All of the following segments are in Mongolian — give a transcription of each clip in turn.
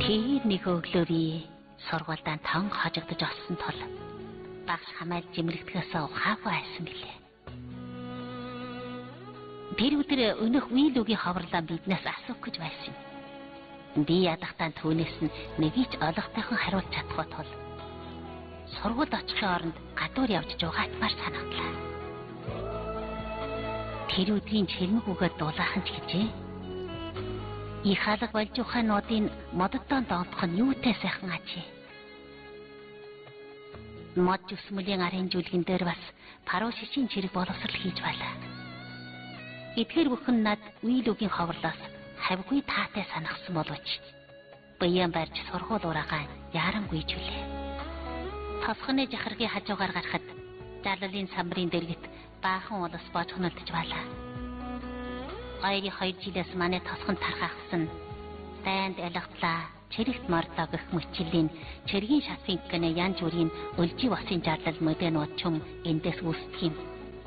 Тэр нэг өглөө би сургуультай тонг хожигдож олсон тул багш хамаал жимрэгдэхээс ухаагүй айсан билээ. Тэр өдөр өнөх үеилүүгийн ховрлоо биднээс асуух гэж байсан. Би ядахтаа түүнээс нь нэгийг ч ойлгохтойхон хариулж чадахгүй тул сургуульд очихын оронд гадуур явж жугаатмаар санагдлаа. Тэр өдрийн чирмэг үгээд дулаахан ч гэжээ. Их алга болж ухаануудын моддон доонтох нь юутай сайхан ачи. Мод зүсмөлийн арын жүлгэн дээр бас паруу шишийн чирэг боловсрал хийж байлаа. Эдгээр бүхэн над үеилүүгийн ховрлоос хавьгүй таатай санагсан боловч баян барьж сургууль ураагаа яарангүй жүлээ. Тосгоны жахаргийн хажуугаар гарахад жаллалын самбарын дэргэт баахан улас бож хөнөлдөж байлаа. 2 жилээс манай тосгонд тархахсан дайнд ялгатлаа чирэгт мордоо гэх мөчлийн чиргийн шатын гэнэ янз бүрийн өлжи босын жарлал модэнууд ч эндээс үүсдэг юм.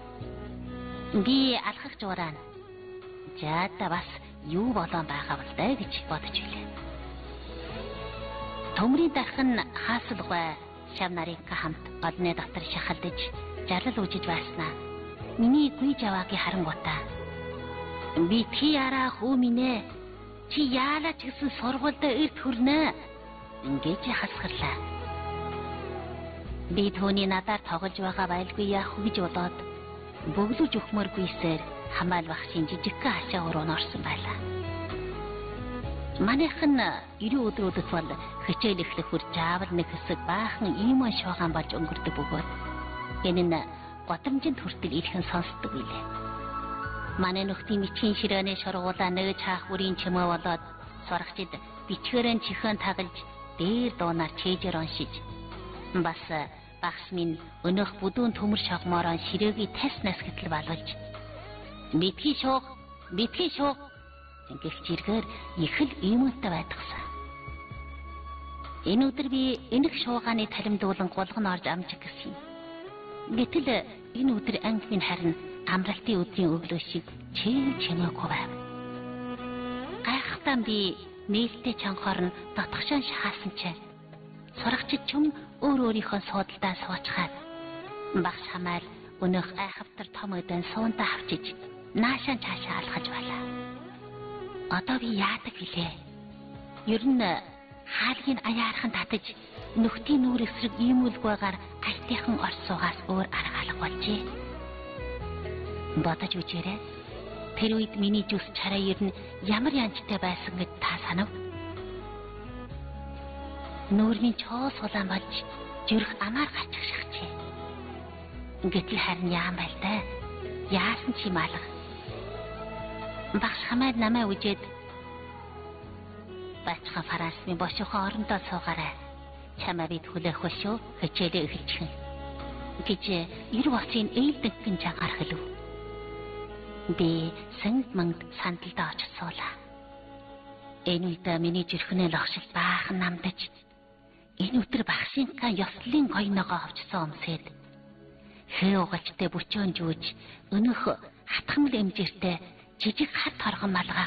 Би алхах жуурaan жаада бас юу болон байгаа бол даа гэж бодож билээ. Төмрийн дархан хаасалгүй шав нарынхаа хамт одны дотор шахалдаж жарлал үжиж байснаа миний гүйж аваагийн харангуйтаа би чи яраа хүү минь чи яалаа ч гэсэн сургуульд эрт хүрнэ ингэж хасгарлаа. Би түүний надаар тоглож байгаа байлгүй яах вэ гэж бодоод бөглөж өгмөргүйсээр хамаал багшийн жижигхэн хашаа руу орсон байлаа. Манайхан 90 өдрүүдэд бол хичээл эхлэх бүр жаавал нэг хэсэг баахан иймэн шуугаан болж өнгөрдөг бөгөөд энэ нь годамжинд хүртэл ирхэн сонсдог билээ. Манай нөхдийн бичгийн ширээний шургуулаа нээж хаах бүрийн чимээ болоод сурагчид бичгээрэн чихэн тагалж дээр дуунаар чэйжэр уншиж бас багш минь өнөх бүдүүн төмөр шогмоороо ширээгийн тас нас гэтэл балуулж битгий шуух гэх чиргээр их л иймэнтэй байдагсан. Энэ өдөр би энэх шуугааны талимдуулан гулган орж амжих гэсэн юм. Гэтэл энэ өдөр анги минь харин амралтын өдрийн өглөө шиг чимээгүй байв. Гайхтан би нээлттэй чанхоор нь дотгошон шахаасан чинь сурагчид ч өөр өөрийнхөө суудалдаа суучгаад багш хамаал өнөх айхавтар том өдөн суунтаа авчиж наашаа цаашаа алхаж байлаа. Одоо би яадаг вүлээ? Ер нь хаалгийн аяархан татаж нөхдийн нүүр эсрэг иймүүлгүйгээр гайтайхан орж суугаас өөр арга алга болжээ. Бодож үзээрэй. Тэр үед миний зүс чараа ер нь ямар янзтай байсан гэж та санав? Нүүрний чоо сулаан болж зүрх амаар гачих шахчээ. Гэтэл харин яам байл та? Яасан ч юм алга. Багш хамаад намайг үжээд бачхан фарасны бошихоо орондоо суугаарай. Чамаа бид хүлээх шүү. Хичээлээ эхэлчихэн. гэж 90 боцын ээлдэгхэн жагаар хэлв. Би санд манд сандалдаа очиж суулаа. Энэ үед миний зүрхнээ логшил баахан намдаж энэ өдөр багшийнхаа ёслолын гоёногоо авчсан өмсөд хээ угалжтай бүчөөн жүүж өнөх хатхамл эмжиртэй жижиг хат торгон малгай